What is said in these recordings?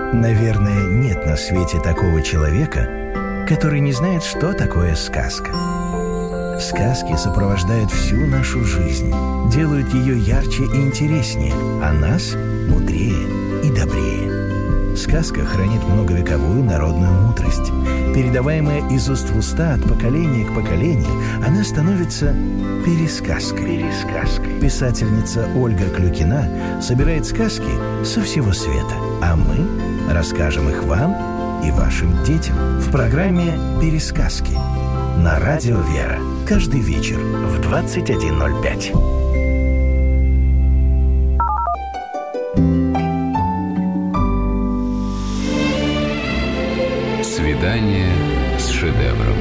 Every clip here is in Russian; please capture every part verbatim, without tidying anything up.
Наверное, нет на свете такого человека, который не знает, что такое сказка. Сказки сопровождают всю нашу жизнь, делают ее ярче и интереснее, а нас мудрее и добрее. Сказка хранит многовековую народную мудрость. Передаваемая из уст в уста от поколения к поколению, она становится пересказкой. Пересказкой. Писательница Ольга Клюкина собирает сказки со всего света, а мы расскажем их вам и вашим детям в программе «Пересказки» на Радио Вера. Каждый вечер в двадцать один ноль пять. Свидание с шедевром.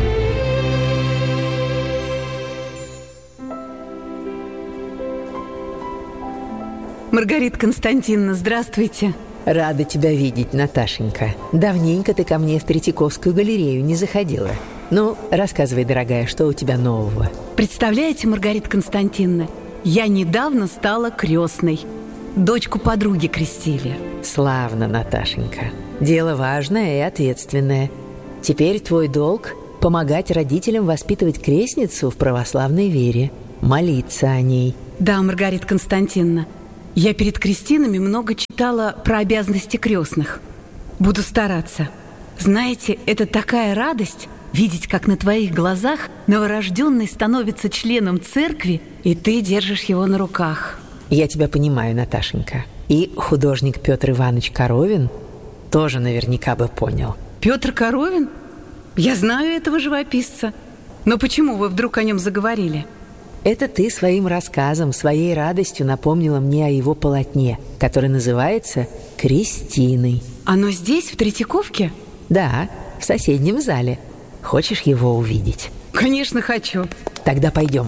Маргарита Константиновна, здравствуйте. Рада тебя видеть, Наташенька. Давненько ты ко мне в Третьяковскую галерею не заходила. Ну, рассказывай, дорогая, что у тебя нового? Представляете, Маргарита Константиновна, я недавно стала крестной. Дочку подруги крестили. Славно, Наташенька. Дело важное и ответственное. Теперь твой долг – помогать родителям воспитывать крестницу в православной вере, молиться о ней. Да, Маргарита Константиновна, я перед крестинами много читала про обязанности крестных. Буду стараться. Знаете, это такая радость – видеть, как на твоих глазах новорожденный становится членом церкви, и ты держишь его на руках. Я тебя понимаю, Наташенька. И художник Петр Иванович Коровин тоже наверняка бы понял. Петр Коровин? Я знаю этого живописца. Но почему вы вдруг о нем заговорили? Это ты своим рассказом, своей радостью напомнила мне о его полотне, которое называется «Крестиной». Оно здесь, в Третьяковке? Да, в соседнем зале. Хочешь его увидеть? Конечно, хочу. Тогда пойдем.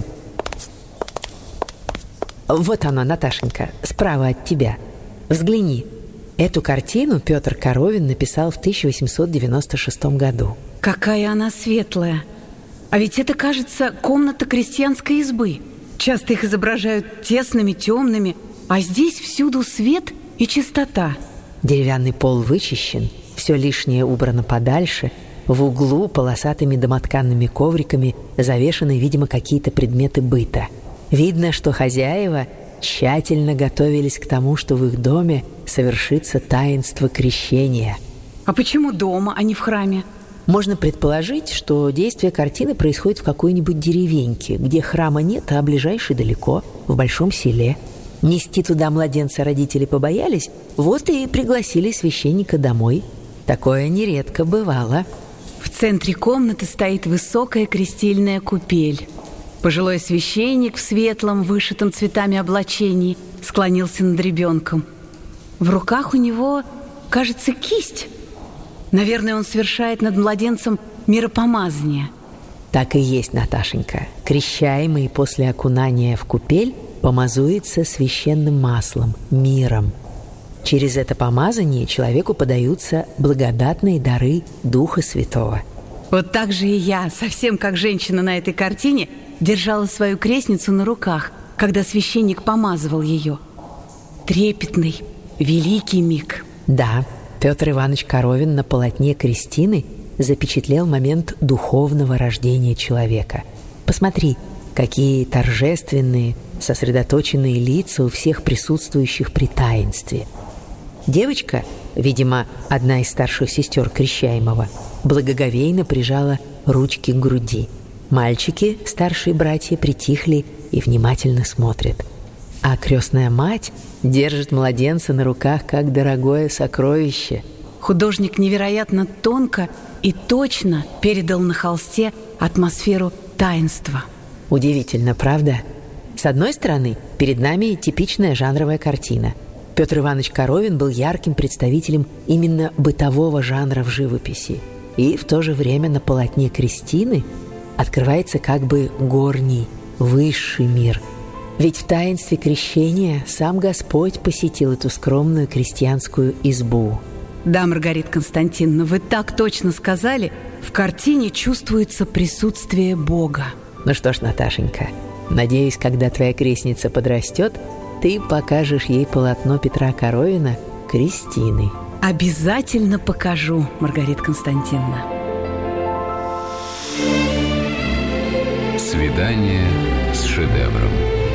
Вот оно, Наташенька, справа от тебя. Взгляни. Эту картину Петр Коровин написал в тысяча восемьсот девяносто шестом году. Какая она светлая. А ведь это, кажется, комната крестьянской избы. Часто их изображают тесными, темными, а здесь всюду свет и чистота. Деревянный пол вычищен, все лишнее убрано подальше. В углу полосатыми домотканными ковриками завешаны, видимо, какие-то предметы быта. Видно, что хозяева тщательно готовились к тому, что в их доме совершится таинство крещения. А почему дома, а не в храме? Можно предположить, что действие картины происходит в какой-нибудь деревеньке, где храма нет, а ближайший далеко, в большом селе. Нести туда младенца родители побоялись, вот и пригласили священника домой. Такое нередко бывало. В центре комнаты стоит высокая крестильная купель. Пожилой священник в светлом, вышитом цветами облачении склонился над ребенком. В руках у него, кажется, кисть. Наверное, он совершает над младенцем миропомазание. Так и есть, Наташенька. Крещаемый после окунания в купель помазуется священным маслом, миром. Через это помазание человеку подаются благодатные дары Духа Святого. Вот так же и я, совсем как женщина на этой картине, держала свою крестницу на руках, когда священник помазывал ее. Трепетный, великий миг. Да, Петр Иванович Коровин на полотне Крестины запечатлел момент духовного рождения человека. Посмотри, какие торжественные, сосредоточенные лица у всех присутствующих при таинстве. Девочка, видимо, одна из старших сестер крещаемого, благоговейно прижала ручки к груди. Мальчики, старшие братья, притихли и внимательно смотрят. А крестная мать держит младенца на руках, как дорогое сокровище. Художник невероятно тонко и точно передал на холсте атмосферу таинства. Удивительно, правда? С одной стороны, перед нами типичная жанровая картина. Петр Иванович Коровин был ярким представителем именно бытового жанра в живописи. И в то же время на полотне Крестины открывается как бы горний, высший мир. Ведь в таинстве крещения сам Господь посетил эту скромную крестьянскую избу. Да, Маргарита Константиновна, вы так точно сказали. В картине чувствуется присутствие Бога. Ну что ж, Наташенька, надеюсь, когда твоя крестница подрастет, ты покажешь ей полотно Петра Коровина «Крестины». Обязательно покажу, Маргарита Константиновна. Свидание с шедевром.